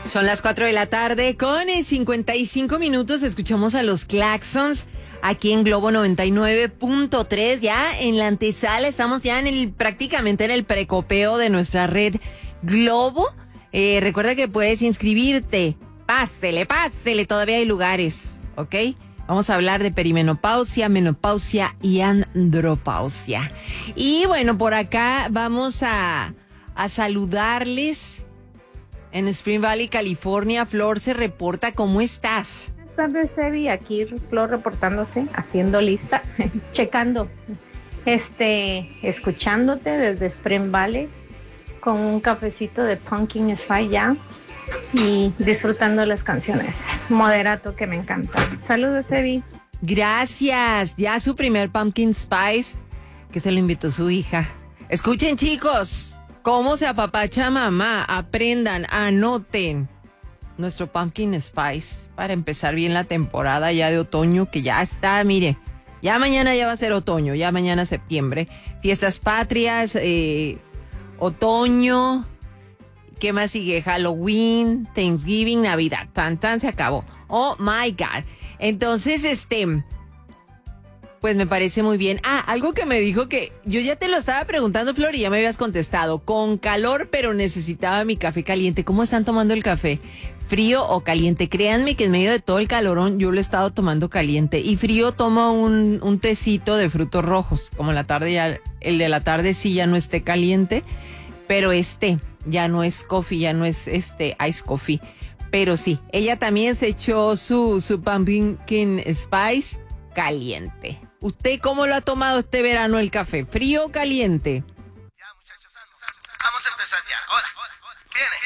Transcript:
Son las 4 de la tarde con 55 minutos. Escuchamos a los Claxons aquí en Globo 99.3. Ya en la antesala, estamos ya prácticamente en el precopeo de nuestra red Globo. Recuerda que puedes inscribirte. Pásele, todavía hay lugares, ¿ok? Vamos a hablar de perimenopausia, menopausia y andropausia. Y bueno, por acá vamos a saludarles. En Spring Valley, California, Flor se reporta. ¿Cómo estás? Buenas tardes, Evi. Aquí Flor reportándose, haciendo lista, checando, escuchándote desde Spring Valley con un cafecito de Pumpkin Spice ya y disfrutando las canciones. Moderato que me encanta. Saludos, Evi. Gracias. Ya su primer Pumpkin Spice, que se lo invitó su hija. Escuchen, chicos. ¿Cómo se apapacha mamá? Aprendan, anoten nuestro Pumpkin Spice para empezar bien la temporada ya de otoño, que ya está, mire, ya mañana ya va a ser otoño, ya mañana septiembre. Fiestas patrias, otoño, ¿qué más sigue? Halloween, Thanksgiving, Navidad, tan se acabó. Oh my God. Entonces, pues me parece muy bien. Algo que me dijo que yo ya te lo estaba preguntando, Flor, y ya me habías contestado. Con calor, pero necesitaba mi café caliente. ¿Cómo están tomando el café? ¿Frío o caliente? Créanme que en medio de todo el calorón yo lo he estado tomando caliente. Y frío tomo un tecito de frutos rojos. Como la tarde ya, el de la tarde sí ya no esté caliente. Pero ya no es coffee, ya no es ice coffee. Pero sí, ella también se echó su pumpkin spice caliente. ¿Usted cómo lo ha tomado este verano el café? ¿Frío o caliente? Ya, muchachos, vamos a empezar ya. Hola. Viene.